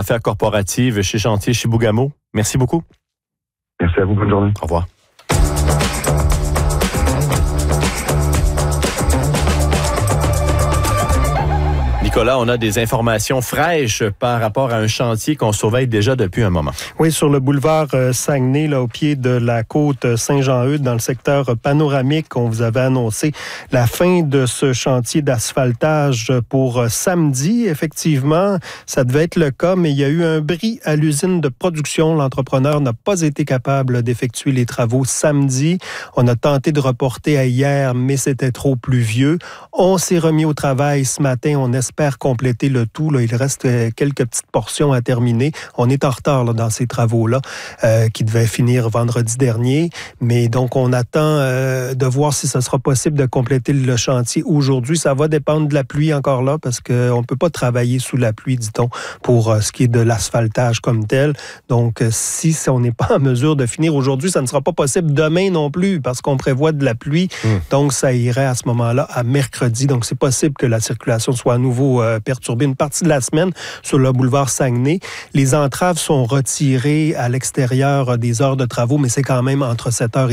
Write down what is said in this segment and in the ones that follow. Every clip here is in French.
d'affaires corporatives chez Chantier Chibougamau. Merci beaucoup. Merci à vous. Bonne journée. Au revoir. Nicolas, on a des informations fraîches par rapport à un chantier qu'on surveille déjà depuis un moment. Oui, sur le boulevard Saguenay, là, au pied de la côte Saint-Jean-Eudes, dans le secteur panoramique, on vous avait annoncé la fin de ce chantier d'asphaltage pour samedi. Effectivement, ça devait être le cas, mais il y a eu un bris à l'usine de production. L'entrepreneur n'a pas été capable d'effectuer les travaux samedi. On a tenté de reporter à hier, mais c'était trop pluvieux. On s'est remis au travail ce matin. On espère compléter le tout. Là, il reste quelques petites portions à terminer. On est en retard là, dans ces travaux-là qui devaient finir vendredi dernier. Mais donc, on attend de voir si ce sera possible de compléter le chantier aujourd'hui. Ça va dépendre de la pluie encore là parce qu'on ne peut pas travailler sous la pluie, dit-on, pour ce qui est de l'asphaltage comme tel. Donc, si on n'est pas en mesure de finir aujourd'hui, ça ne sera pas possible demain non plus parce qu'on prévoit de la pluie. Donc, ça irait à ce moment-là à mercredi. Donc, c'est possible que la circulation soit à nouveau perturbée une partie de la semaine sur le boulevard Saguenay. Les entraves sont retirées à l'extérieur des heures de travaux, mais c'est quand même entre 7h et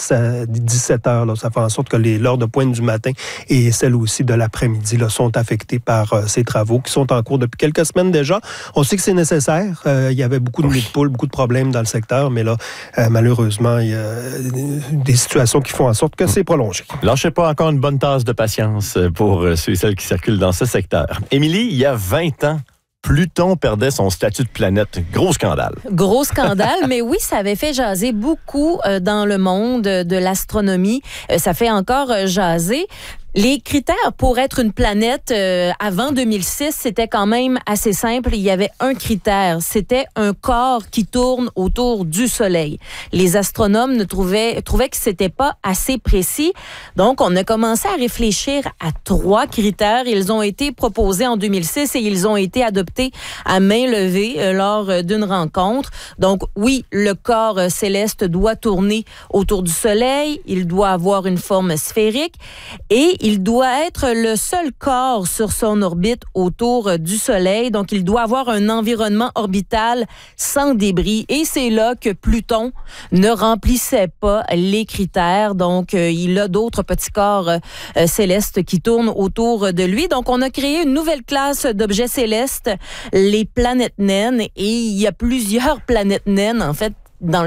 17h. Là. Ça fait en sorte que l'heure de pointe du matin et celle aussi de l'après-midi là, sont affectées par ces travaux qui sont en cours depuis quelques semaines déjà. On sait que c'est nécessaire. Il y avait beaucoup de nids de poules, beaucoup de problèmes dans le secteur, mais là, malheureusement, il y a des situations qui font en sorte que c'est prolongé. Lâchez pas encore une bonne tasse de patience pour ceux et celles qui circulent dans ce secteur. Émilie, il y a 20 ans, Pluton perdait son statut de planète. Gros scandale. Gros scandale, mais oui, ça avait fait jaser beaucoup dans le monde de l'astronomie. Ça fait encore jaser. Les critères pour être une planète avant 2006, c'était quand même assez simple. Il y avait un critère, c'était un corps qui tourne autour du Soleil. Les astronomes trouvaient que c'était pas assez précis. Donc, on a commencé à réfléchir à 3 critères. Ils ont été proposés en 2006 et ils ont été adoptés à main levée lors d'une rencontre. Donc, oui, le corps céleste doit tourner autour du Soleil. Il doit avoir une forme sphérique et il doit être le seul corps sur son orbite autour du Soleil. Donc, il doit avoir un environnement orbital sans débris. Et c'est là que Pluton ne remplissait pas les critères. Donc, il a d'autres petits corps célestes qui tournent autour de lui. Donc, on a créé une nouvelle classe d'objets célestes, les planètes naines. Et il y a plusieurs planètes naines, en fait, dans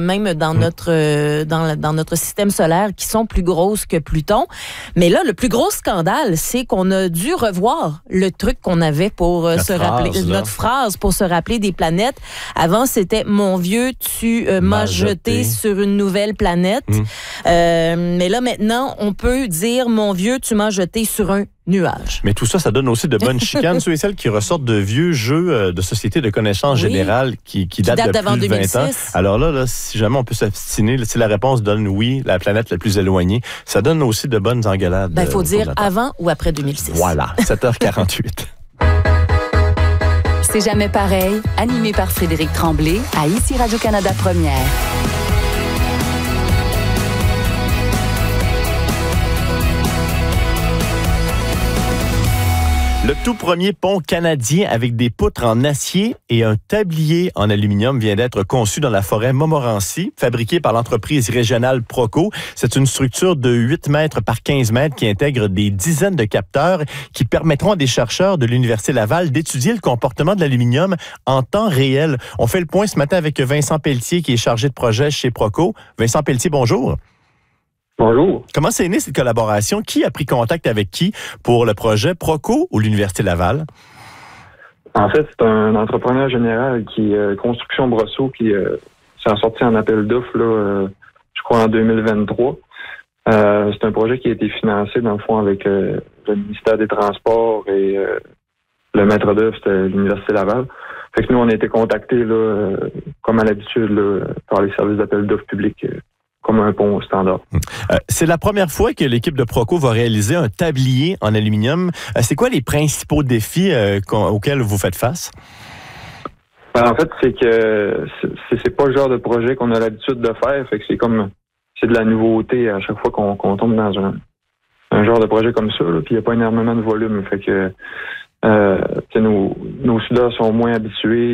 notre système solaire qui sont plus grosses que Pluton. Mais là, le plus gros scandale, c'est qu'on a dû revoir le truc qu'on avait pour rappeler notre phrase pour se rappeler des planètes. Avant, c'était mon vieux, tu m'as jeté sur une nouvelle planète. Mais là, maintenant, on peut dire mon vieux, tu m'as jeté sur un nuage. Mais tout ça, ça donne aussi de bonnes chicanes. Ceux et celles qui ressortent de vieux jeux de société de connaissances générales qui datent de plus de 20 ans. Alors là, si jamais on peut s'obstiner, si la réponse donne oui, la planète la plus éloignée, ça donne aussi de bonnes engueulades. Il faut dire avant ou après 2006. Voilà, 7h48. C'est jamais pareil, animé par Frédéric Tremblay à Ici Radio-Canada Première. Le tout premier pont canadien avec des poutres en acier et un tablier en aluminium vient d'être conçu dans la forêt Montmorency, fabriqué par l'entreprise régionale Proco. C'est une structure de 8 mètres par 15 mètres qui intègre des dizaines de capteurs qui permettront à des chercheurs de l'Université Laval d'étudier le comportement de l'aluminium en temps réel. On fait le point ce matin avec Vincent Pelletier qui est chargé de projet chez Proco. Vincent Pelletier, bonjour. Bonjour. Comment s'est née cette collaboration? Qui a pris contact avec qui pour le projet Proco ou l'Université Laval? En fait, c'est un entrepreneur général qui Construction Brosseau qui s'est sorti en appel d'offres là, je crois en 2023. C'est un projet qui a été financé dans le fond avec le ministère des Transports et le maître d'œuvre, c'était l'Université Laval. Fait que nous, on a été contactés là, comme à l'habitude là, par les services d'appel d'offres publics. Comme un pont standard. C'est la première fois que l'équipe de Proco va réaliser un tablier en aluminium. C'est quoi les principaux défis auxquels vous faites face? En fait, c'est que c'est pas le genre de projet qu'on a l'habitude de faire. Fait que c'est de la nouveauté à chaque fois qu'on tombe dans un genre de projet comme ça. Là, puis il n'y a pas énormément de volume. Fait que nos soudeurs sont moins habitués.